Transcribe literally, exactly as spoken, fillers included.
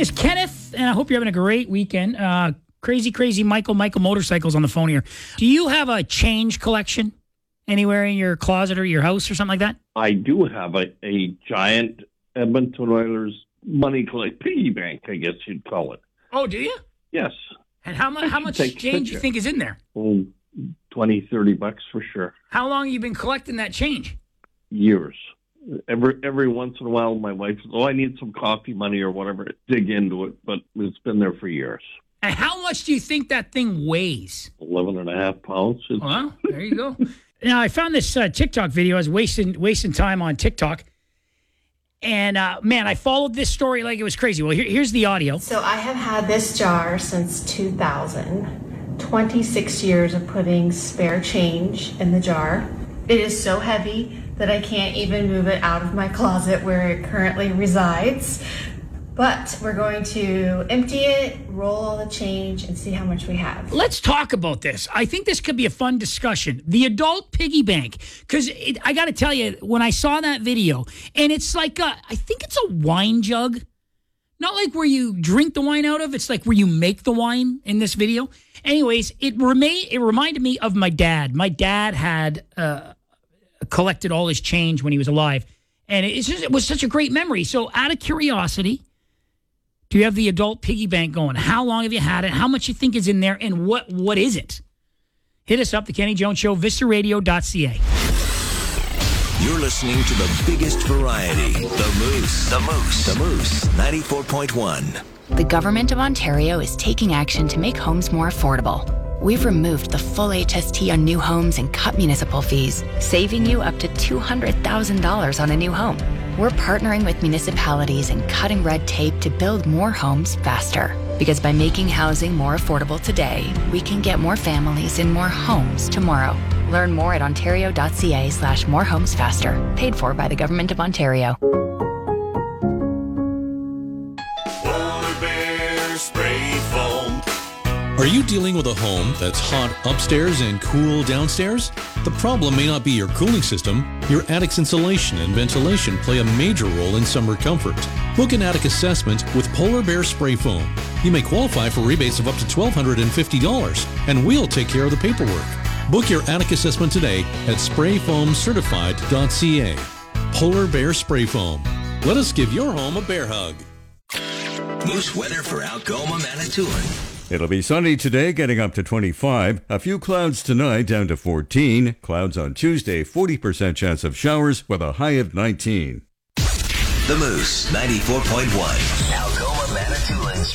is Kenneth, and I hope you're having a great weekend. Uh, crazy, crazy Michael, Michael Motorcycles on the phone here. Do you have a change collection anywhere in your closet or your house or something like that? I do have a, a giant Edmonton Oilers money collect piggy bank, I guess you'd call it. Oh, do you? Yes. And how much how much change do you think is in there? Oh, twenty, thirty bucks for sure. How long have you been collecting that change? Years. Every every once in a while, my wife says, oh, I need some coffee money or whatever. Dig into it, but it's been there for years. And how much do you think that thing weighs? Eleven and a half pounds. It's... Well, there you go. Now, I found this uh, TikTok video. I was wasting wasting time on TikTok. And, uh, man, I followed this story like it was crazy. Well, here, here's the audio. So I have had this jar since two thousand. twenty-six years of putting spare change in the jar. It is so heavy that I can't even move it out of my closet where it currently resides. But we're going to empty it, roll all the change, and see how much we have. Let's talk about this. I think this could be a fun discussion. The adult piggy bank. Because I got to tell you, when I saw that video, and it's like, a, I think it's a wine jug. Not like where you drink the wine out of. It's like where you make the wine in this video. Anyways, it, remain, it reminded me of my dad. My dad had uh, collected all his change when he was alive. And it's just, it was such a great memory. So out of curiosity... do you have the adult piggy bank going? How long have you had it? How much you think is in there? And what what is it? Hit us up, The Kenny Jones Show, vista radio dot c a. You're listening to the biggest variety, The Moose. The Moose. The Moose, ninety-four point one. The Government of Ontario is taking action to make homes more affordable. We've removed the full H S T on new homes and cut municipal fees, saving you up to two hundred thousand dollars on a new home. We're partnering with municipalities and cutting red tape to build more homes faster. Because by making housing more affordable today, we can get more families in more homes tomorrow. Learn more at ontario.ca slash more homes faster. Paid for by the Government of Ontario. Polar Bear Spray Foam. Are you dealing with a home that's hot upstairs and cool downstairs? The problem may not be your cooling system. Your attic's insulation and ventilation play a major role in summer comfort. Book an attic assessment with Polar Bear Spray Foam. You may qualify for rebates of up to one thousand two hundred fifty dollars, and we'll take care of the paperwork. Book your attic assessment today at spray foam certified dot c a. Polar Bear Spray Foam. Let us give your home a bear hug. Moose weather for Algoma, Manitoulin. It'll be sunny today, getting up to twenty-five. A few clouds tonight, down to fourteen. Clouds on Tuesday, forty percent chance of showers with a high of nineteen. The Moose, ninety-four point one. Algoma, Manitoulin.